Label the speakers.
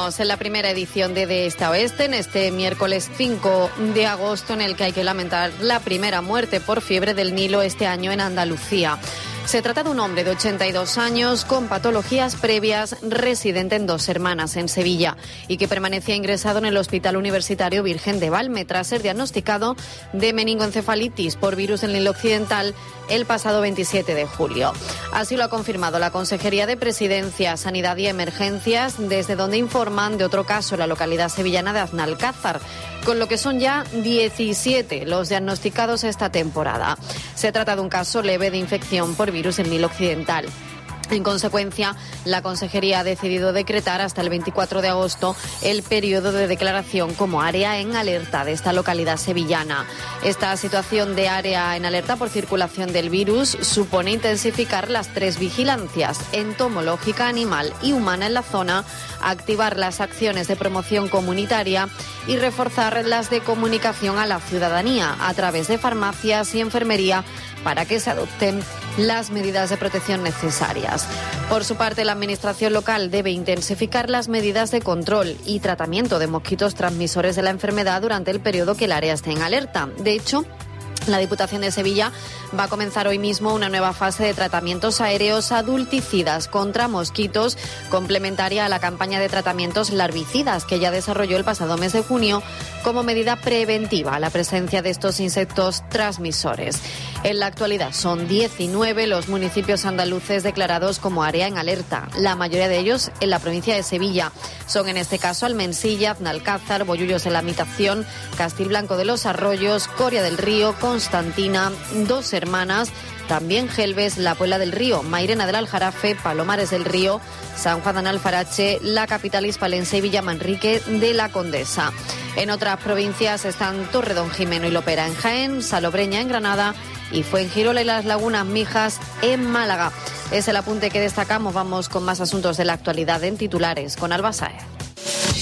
Speaker 1: Seguimos en la primera edición de Este a Oeste, en este miércoles 5 de agosto, en el que hay que lamentar la primera muerte por fiebre del Nilo este año en Andalucía. Se trata de un hombre de 82 años con patologías previas, residente en Dos Hermanas, en Sevilla, y que permanecía ingresado en el Hospital Universitario Virgen de Valme tras ser diagnosticado de meningoencefalitis por virus del Nilo Occidental el pasado 27 de julio. Así lo ha confirmado la Consejería de Presidencia, Sanidad y Emergencias, desde donde informan de otro caso en la localidad sevillana de Aznalcázar, con lo que son ya 17 los diagnosticados esta temporada. Se trata de un caso leve de infección por virus en Nilo Occidental. En consecuencia, la Consejería ha decidido decretar hasta el 24 de agosto el periodo de declaración como área en alerta de esta localidad sevillana. Esta situación de área en alerta por circulación del virus supone intensificar las 3 vigilancias: entomológica, animal y humana en la zona, activar las acciones de promoción comunitaria y reforzar las de comunicación a la ciudadanía a través de farmacias y enfermería para que se adopten las medidas de protección necesarias. Por su parte, la Administración local debe intensificar las medidas de control y tratamiento de mosquitos transmisores de la enfermedad durante el periodo que el área esté en alerta. De hecho, la Diputación de Sevilla va a comenzar hoy mismo una nueva fase de tratamientos aéreos adulticidas contra mosquitos, complementaria a la campaña de tratamientos larvicidas que ya desarrolló el pasado mes de junio como medida preventiva a la presencia de estos insectos transmisores. En la actualidad son 19 los municipios andaluces declarados como área en alerta, la mayoría de ellos en la provincia de Sevilla. Son en este caso Almensilla, Aznalcázar, Bollullos de la Mitación, Castilblanco de los Arroyos, Coria del Río, Constantina, Dos Hermanas, también Gelbes, La Puebla del Río, Mairena del Aljarafe, Palomares del Río, San Juan de Alfarache, la capital hispalense y Villamanrique de la Condesa. En otras provincias están Torredonjimeno y Lopera en Jaén, Salobreña en Granada y Fuengirola y las Lagunas Mijas en Málaga. Es el apunte que destacamos. Vamos con más asuntos de la actualidad en titulares con Alba Sáez.